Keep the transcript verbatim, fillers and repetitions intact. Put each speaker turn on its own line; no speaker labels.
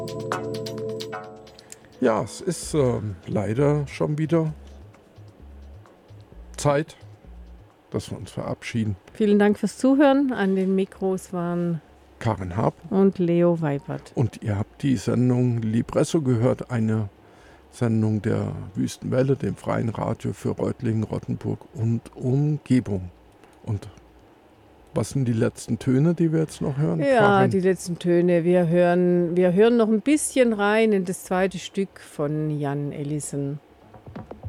Ja, es ist äh, leider schon wieder Zeit, dass wir uns verabschieden.
Vielen Dank fürs Zuhören. An den Mikros waren
Karin Hab
und Leo Weibert.
und ihr habt die Sendung Libresso gehört, eine Sendung der Wüstenwelle, dem freien Radio für Reutlingen, Rottenburg und Umgebung. Und was sind die letzten Töne, die wir jetzt noch hören?
Ja,
Karin?
die letzten Töne. Wir hören, wir hören noch ein bisschen rein in das zweite Stück von Jan Ellison.